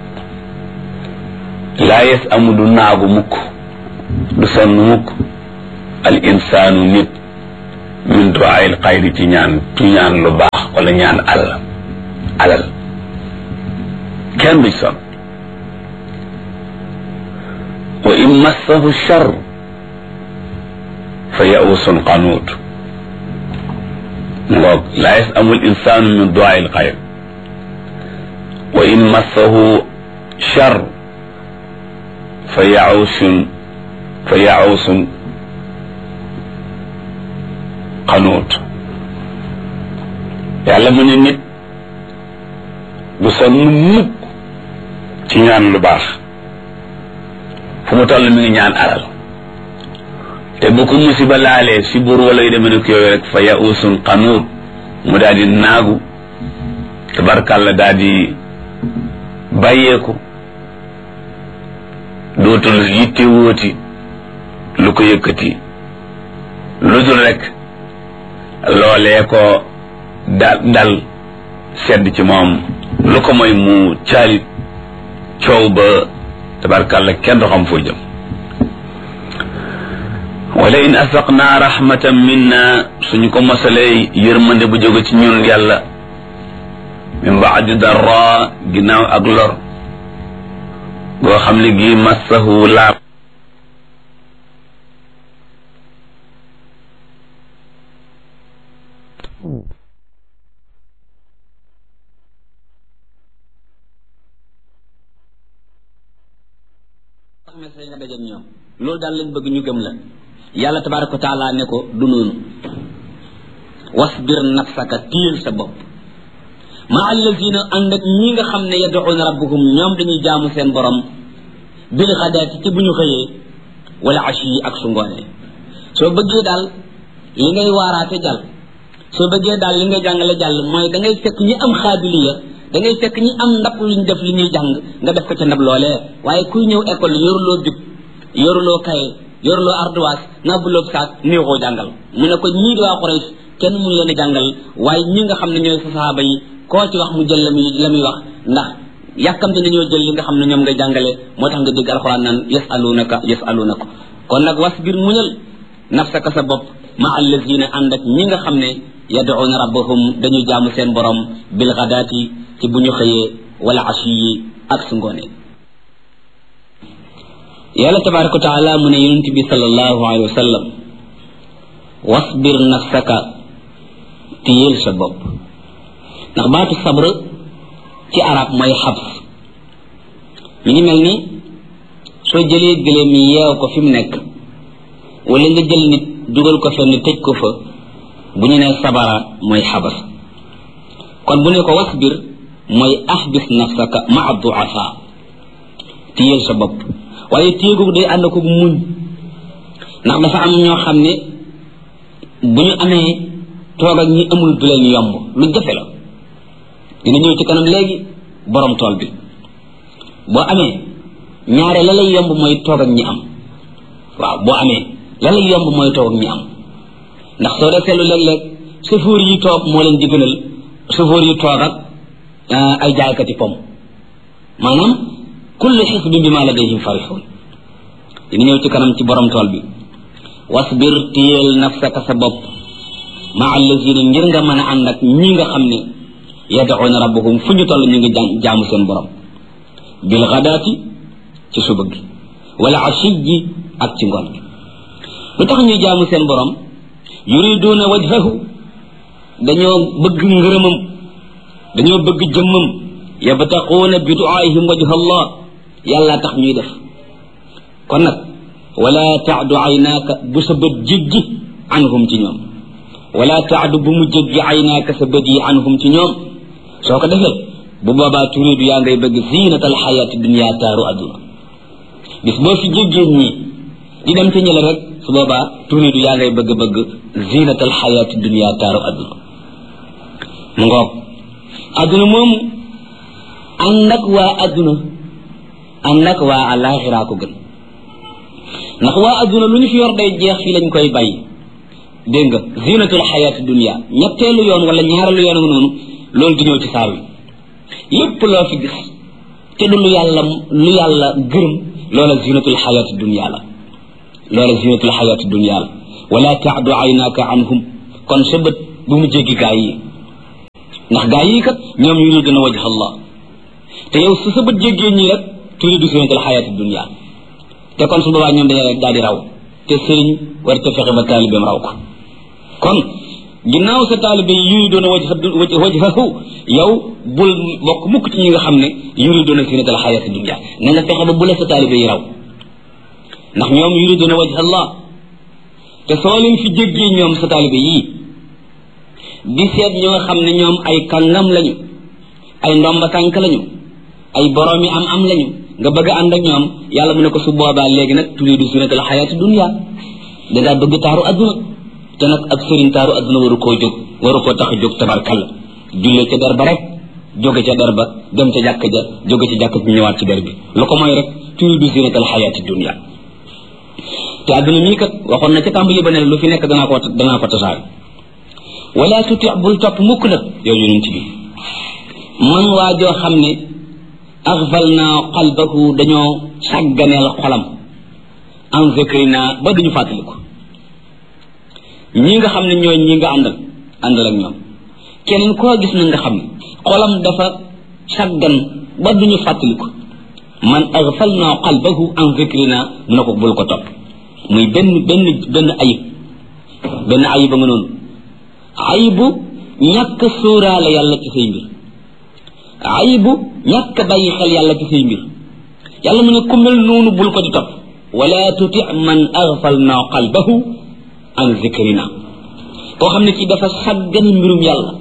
laa yes amu du naagu mukk du sonn mukk al insaanu nit min du'aa'il xayri ci ñaan lu baax wala ñaan alal kenn du sonn wa in massahu char fa yausun qanuut ngoog laa yasamu l insanu min duaa il xayr wa in massahu char fa yausun qanuut yàlla mu ne nit du sonn mukk ci ñaan lu baax fu mu toll mi ngi ñaan alal te bu ko musiba laalee si buur wala yu demee ne ko yooyu rek fa yausun qanuut mu daal di naagu tabarkàlla daal di bàyyeeku dootul yitte wóoti lu ko yëkkati lu dul rek loolee ko dal sedd ci moom lu ko mooy mu caalit coow ba tabarkàlla kenn du xam foo jëm wala in asaqna rahmatan minna suñu ko mosalee yërmande bu jóge ci ñun yàlla min baadi darra ginnaaw ak lor goo xam ne gi massahu laab message nga dajak ñoom loolu daal lañ bëgg ñu gëm la yàlla tabaraka wa taala ne ko du noonu wasbir nafsaka téyel sa bopp ma allazina ànd ak ñi nga xam ne yad'una rabbahum ñoom dañuy jaamu seen borom bil xadaati ci bu ñu xëyee wala ashi yi ak su ngoonee soo bëggee daal li ngay waaraate jàll soo bëggee daal li ngay jàngale jàll mooy da ngay fekk ñi am xaabiliya da ngay fekk ñi am ndab luñ def li ñuy jàng nga def ko ca ndab loolee waaye kuy ñëw école yoruloo bib yoruloo kaye yoruloo ardoise ngàbbuloo saak néexoo jàngal mu ne ko ñii di waa Quraysh kenn mun leen a jàngal waaye ñi nga xam ne ñooy sa sahaaba yi koo ci wax mu jël la muy wax ndax yàkkamte nañoo jël li nga xam ne ñoom nga jàngale moo tax nga dégg alxuraan naan yasalunaka kon nag wasbir muñal nafsaka sa bopp ma allazina ànd ak ñi nga xam ne yad'una rabbahum dañuy jaamu seen borom bil ghadaati ci bu ñu xëyee wala ashi yi ak su ngoonee yàlla tabaraka wa taala mu ne yonent bi sallallahu alayhi wa sallam wasbir nafsaka téyel sa bopp ndax baatu sabr ci arab mooy xabs mi ngi mel ni soo jëlee gëléem yi yeew ko fi mu nekk wala nga jël nit dugal ko fenn tëj ko fa bu ñu nee sabara mooy xabas kon bu ne ko wasbir mooy ahbis nafsaka maa duafa téyel sa bopp waaye téye googu day ànd ko muñ ndax dafa am ñoo xam ne bu ñu amee toog ak ñi amul du leen yomb lu jafe la dina ñëw ci kanam léegi borom tool bi boo amee ñaare la lay yomb mooy toog ak ñi am waaw boo amee la lay yomb mooy toog ak ñi am ndax soo dee seetlu léeg-léeg chauffeur yi toog moo leen di gënal chauffeur yi toog ak ay jaaykati pom maanaam kullu xisbin bimaa ladayhim farixuun dina ñëw ci kanam ci borom tool bi wasbir téyel nafsaka sa bopp ma allazina ngir nga mën a ànd ak ñi nga xam ne yad'una rabbahum fu ñu toll ñu ngi jaamu seen borom bil ghadaati ci suba gi wala ashiyi ak ci ngoon gi lu tax ñuy jaamu seen borom yuriduna wajhahu dañoo bëgg ngërëmam dañoo bëgg jëmmam yabtaquuna bi du'aihim wajha allah yàlla tax ñuy def kon nag wala taadu aynaaka bu sa bët jéggi anhum ci ñoom wala taadu bu mu jéggi aynaaka sa bët yi anhum ci ñoom soo ko defee bu boobaa turidu yaa ngay bëgg zinata alxayaati dunia taaru adduna bis boo fi jéggee ñii di dem ci ñële rek su boobaa turidu yaa ngay bëgg zinata alxayaati dunia taaru adduna mu ngoog adduna moomu ànd ak waa adduna ànd ak waa alaxira ko gën ndax waa adduna lu ñu fi yor day jeex fii lañ koy bàyyi dégg nga zinatul xayaati dunia ñetteelu yoon wala ñaareelu yoon noonu loolu di ñëw ci saar wi lépp loo fi gis te du lu yàlla gërëm loola zinatul xayaati dunia la loola zinatul xayaati dunia la wala taadu aynaka anhum kon sa bët bu mu jéggi gaa yi ndax gaa yi kat ñoom yuriduna wajha Allah te yow su sa bët jéggee ñii rek turidu zinatal hayati dunya te kon su boobaa ñoom dañu rek daal di raw te sëriñ war te fexe ba taalibeem raw ko kon ginnaaw sa taalibe yuriduna wajhahu yow bul bokk mukk ci ñi nga xam ne yuriduna zinatal hayati dunya na nga fexe ba bu la sa taalibe yi raw ndax ñoom yuriduna wajha Allah te soo leen fi jéggee ñoom sa taalibe yii di seet ñoo xam ne ñoom ay kàngam lañu ay ndomba tànk lañu ay boroomi am lañu nga bëgg a ànd ak ñoom yàlla mu ne ko su boobaa léegi nag turiidu zinatal hayaati dunya dangaa bëgg taaru adduna te nag ab sëriñ taaru adduna waru koo tax a jóg tabarkalla jullee ca der ba rek jóge ca der ba dem ca jàkk ja jóge ca jàkk ji ñëwaat ci der bi lu ko mooy rek turiidu zinatal hayaati dunya te adduna mii kat waxoon na ca tàmbali ba ne lu fi nekk danaa ko tasaare wala tuti bul topp mukk nag yow yonent bi man waa joo xam ne axfalna qalbahu dañoo sàgganeel xolam an zikrina ba duñu fàttaliku ñi nga xam ne ñooy ñi nga àndal ak ñoom keneen koo gis na nga xam ne xolam dafa sàggan ba duñu fàttaliku man axfalna qalbahu an zikrina mu ne ko bul ko topp muy benn ayib ba nga noonu ayibu ñàkk sóoraale yàlla ci say mbir ayibu ñàkk bàyyi xel yàlla ci say mbir yàlla mu ne ku mel noonu bul ko di topp wala tuti man aghfalna qalbahu an zikrina koo xam ne ci dafa sàggan mbirum yàlla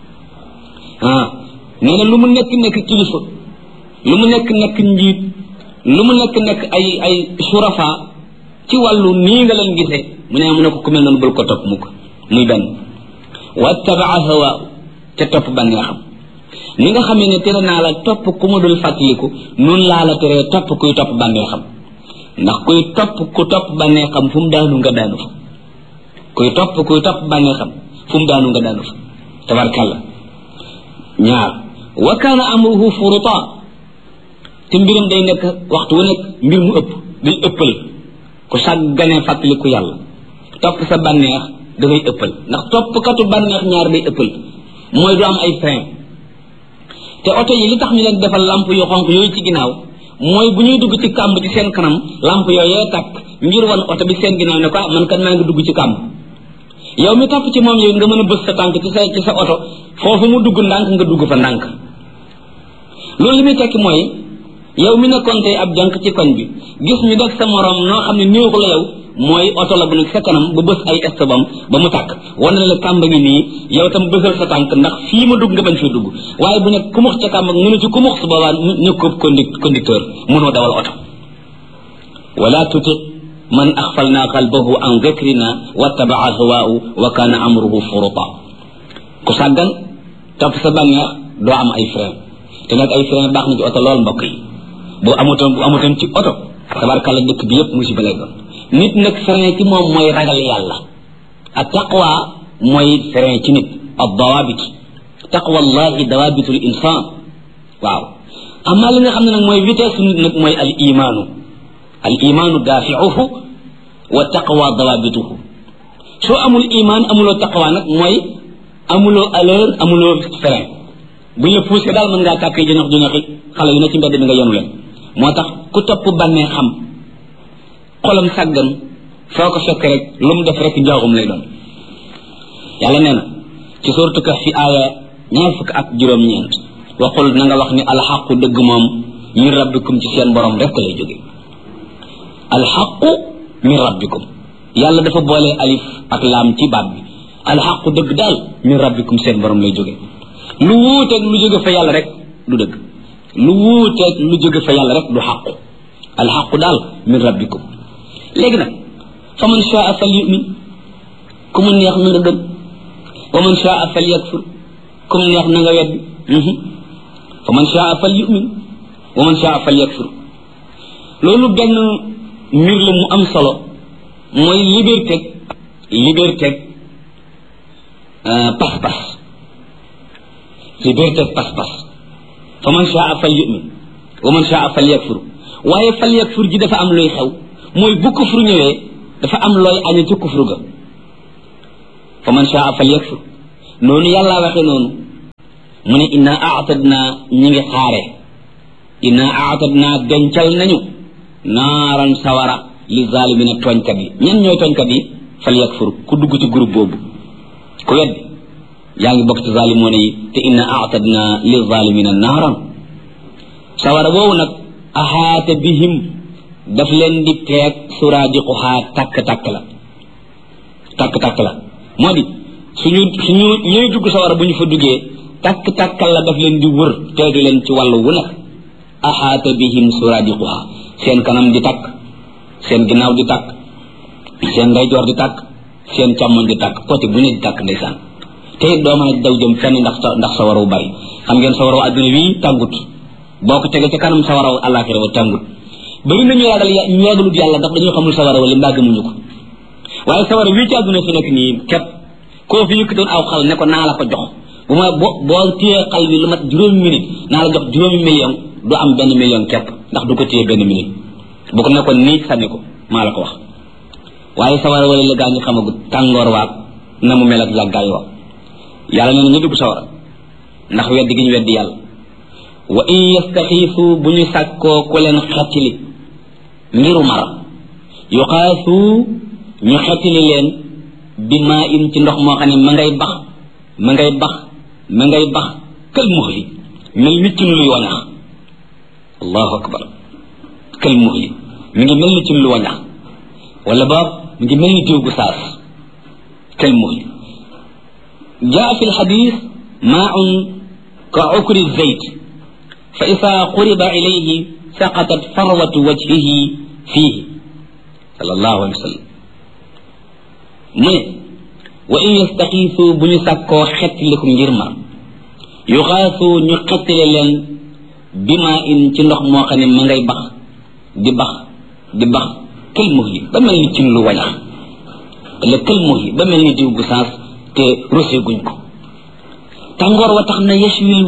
nee na lu mu nekk kilifa lu mu nekk njiit lu mu nekk ay surafa ci wàllu nii nga leen gisee mu ne ko ku mel noonu bul ko topp mukk muy benn wattabaa hawa ca topp bànneexam ni nga xamee ne tere naa la topp ku ma dul fàttaliku noonu laa la teree topp kuy topp bànneexam ndax ku topp bànneexam fu mu daanu nga daanu fa kuy topp bànneexam fu mu daanu nga daanu fa tabarkalla ñaar wa kaana amruhu furuta te mbiram day nekk waxtu wu nekk mbir mu ëpp day ëppal ku sàgganee fàttaliku yàlla topp sa bànneex dafay ëppal ndax toppkatu bànneex ñaar day ëppal mooy du am ay frein te oto yi li tax ñu leen defal lamp yu xonq yooyu ci ginnaaw mooy bu ñuy dugg ci kàmb ci seen kanam lamp yooyee tàkk ngir wan oto bi seen ginnaaw ne ko man kat maa ngi dugg ci kàmb yow mi topp ci moom yow nga mën a bës sa tànk ci sa oto foofu mu dugg ndànk nga dugg fa ndànk loolu li muy tekki mooy yow mi nekkoon tey ab jànk ci koñ bi gis ñu def sa morom noo xam ne néew ko la yow mooy oto la bu nekk sa kanam ba bës ay estobam ba mu tàkk wane na la kàmba ngi nii yow tam bësal sa tànk ndax fii ma dugg nga bañ fee dugg waaye bu nekk kumux ca kàmba nga ne ci kumux su boobaa nekkoob conducteur mënoo dawal oto wala tuti man axfalna qalbahu an dhikrina wattabaa hawaahu wa kana amruhu furuta ku sàggan topp sa bànneex doo am ay frein te nag ay frein baax na ci oto lool mbokk yi bu amutoon ci oto tabarkalla dëkk bi yëpp musiba lay doon nit nag frein ci moom mooy ragal yàlla ak taqwa mooy frein ci nit ab dawabit taqwa allahi dawabitul insan waaw amma li nga xam ne nag mooy vitesse nit nag mooy al imaanu daafiuhu wa taqwa dawabituhu soo amul iman amuloo taqwa nag mooy amuloo allure amuloo frein bu ñu la poussé daal mën ngaa kàkkee jënaxi xale yu ne ci mbedd bi nga yenu leen moo tax ku topp bànnee xam xolam sàggan foo ko fekk rek lu mu def rek njaaxum lay doon yàlla nee na ci suuratu Kahf fi aaya 26 waxul na nga wax ni alxaqu dëgg moom min rabbikum ci seen borom rek lay jóge alxaqu min rabbikum yàlla dafa boole alif ak laam ci baat bi alxaqu dëgg daal min rabbikum seen borom lay jóge lu wuuteeg lu jóge fa yàlla rek du dëgg lu wuuteeg lu jóge fa yàlla rek du xaqu alxaqu daal min rabbikum léegi nag fa man shaa fal yumin ku mu neex na nga gëm wa man shaa fal yakfur ku mu neex na nga weddi fa man shaa fal yumin wa man shaa fal yakfur loolu benn mbir la mu am solo mooy liberté pas-pas liberté pas-pas fa man shaa fal yumin wa man shaa fal yakfur waaye fal yakfur ji dafa am luy xew mooy bu kufru ñëwee dafa am looy aña ci kufru ga fa man shaa fal yakfur noonu yàlla waxe noonu mu ne inna aatadna ñi ngi xaare inna aatadna dencal nañu naaran sawara li zalimina tooñkat yi ñan ñooy tooñkat yi fal yakfur ku dugg ci groupe boobu ku weddi yaa ngi bokk ci zalimoona yi te inna aatadna li zalimina naaran sawara boobu nag ahaata bihim daf leen di teeg suraadiquhaa takk-takk la moo di suñu ñooy dugg sawara bu ñu fa duggee takk-takkal la daf leen di wër teeg leen ci wàllu wu nekk ahaata bihim suraadiquhaa seen kanam di takk seen ginnaaw di takk seen ndeyjoor di takk seen càmmoñ di takk côté bu ne di takk ndeysaan te doo mën a daw jëm fenn ndax sawara wu bari xam ngeen sawara wu àdduna wi tàngut boo ko tege ca kanam sawara wu àllaaxira wa tàngut bari nañu ñu ragalut yàlla ndax dañoo xamul sawara wala mbaa gëmuñu ko waaye sawara wii ci àdduna fi nekk nii képp koo fi yëkkatoon aw xal ne ko naa la ko jox bu ma boo téyee xal bi lu mat 5 minutes naa la jox 5 million du am 1 million képp ndax du ko téye 1 minute bu ko nekkoon nii sànni ko maa la ko wax waaye sawara wala la gaa ñu xamagut tàngoor waag na mu mel ak yàggaay wa yàlla nee na ñu dugg sawara ndax weddi gi ñu weddi yàlla wa in yastaxiifu bu ñu sàkkoo ku leen xettili ngiru mar yuqaasu ñu xettili leen bi maa in ci ndox moo xam ne ma ngay bax kël muxli mel ni ci luy wañax allahu akbar kël muxli mi ngi mel ni ci lu wañax wala boog mi ngi mel ni diw gu saas kël muxli jaa fi lxadis maaun ka ukri zeyt fa isa quriba ilayhi saqatat farwatu wajhihi fiihi sallallahu alayhi wa sallam mu ne wa in yastaxiisu bu ñu sàkkoo xettiliku ngir mar yuxaasu ñu xettile leen bima in ci ndox moo xam ne ma ngay bax di bax kël muhli ba mel ni cin lu wañax la kël muhli ba mel ni diw gu saas te rosé guñ ko tàngoor wa tax na yashwil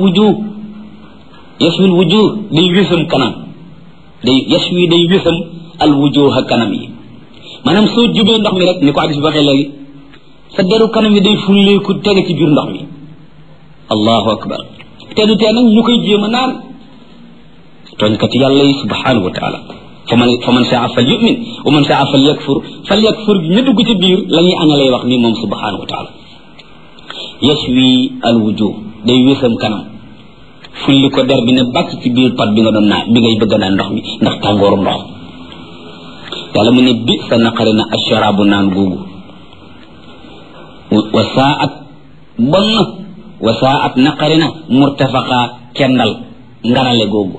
wujuh day wésam kanam day wésam al wujuha kanam yi maanaam soo jubee ndox mi rek ni ko hadis bi waxee léegi sa deru kanam yi day fulleeku tege ci biir ndox mi allahu akbar te du tee nag ñu koy jéem a naan tooñkati yàlla yi subhanahu wa taala fa man saa fal yumin wa man saa fal yakfur ñu dugg ci biir la ñuy aña lay wax nii moom subhanahu wa taala yashwi al wujuh day wésam kanam fulli ko der bi ne bàcc ci biir pat bi nga doon naan bi ngay bëgg naan ndox mi ndax tàngooru ndox yàlla mu ne bi sa naqari na asharaabu naan googu wa saat naqari na murtafaqa kendal nganale googu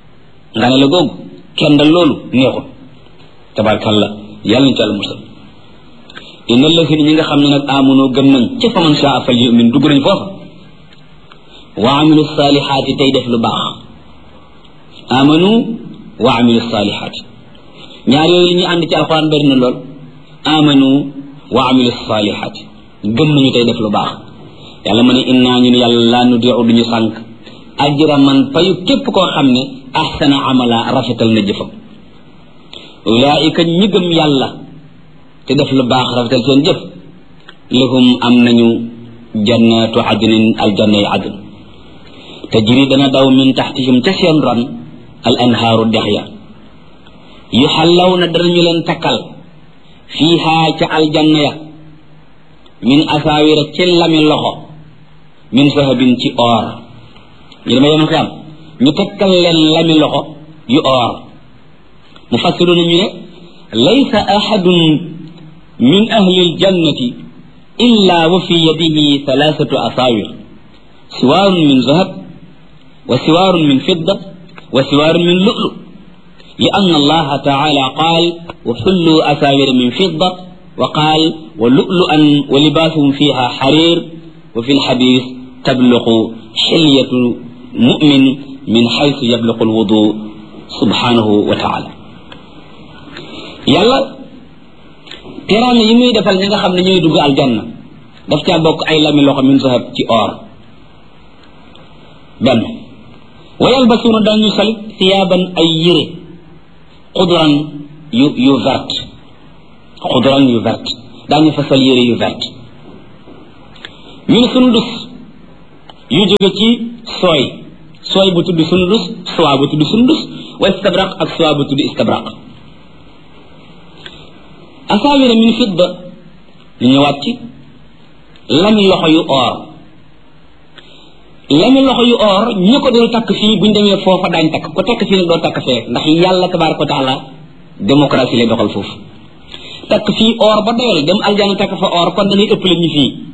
kendal loolu neexul tabarkalla yàlla ñu ci àlla musal inna allazina ñi nga xam ne nag amunoo gëm nañ ca faman saa fal yumin dugg nañ foofa wa amilu salihaati tey def lu baax amanu wa amilu salihaati ñaar yooyu ñu ànd ci alxuraan bari na lool amanu wa amilu salihaati gëm nañu tey def lu baax yàlla ma ne innaa ñun yàlla laa nudiu duñu sànq ajra man payu képp koo xam ne ahsana amala rafetal na jëfam ulaika ñi gëm yàlla te def lu baax rafetal seen jëf lahum am nañu jannatu adnin aljanna yi adn tajri dana daw min taxtihim ca seen ron al anhaaru dex ya yuxallaw na danañu leen takkal fiihaa ca aljanna ya min asaawira ci lami loxo min sahabin ci or ñu dama yemal xam ñu takkal leen lami loxo yu or mufassiruna ñu ne laysa ahadun min ahli aljannati illa wa fi yadihi thalathatu asaawir siwaarun min zahab wa siwaarun min fidda wa siwaarun min lu'lu لأن الله تعالى قال وحلوا أساور من فضة وقال ولؤلؤا ولباسهم فيها حرير وفي الحديث تبلغ حلية مؤمن من حيث يبلغ الوضوء سبحانه وتعالى يلا تراني يمي دفال نيغا خامن ñoy dugg aljanna daf ca bok ay lami loxo min zahab ci or ben wayalbasuna dañu sal thiyaban ay yire xudran yu vert daañu fa sol yére yu vert min sundus yu jóge ci sooy bu tudd sundus soie bu tudd sundus wa istabraq ak soie bu tudd istabraq asaawira min fidda ñu ñëwaat ci lami loxo yu or lami loxo yu or ñu ko doon takk fii buñ demee foofa daañ takk ko takk fii nag doo takk fee ndax yàlla tabaraka wa taala démocratie lay doxal foofu takk fii or ba doyal dem aljana takk fa or kon dañuy ëpp la ñu fii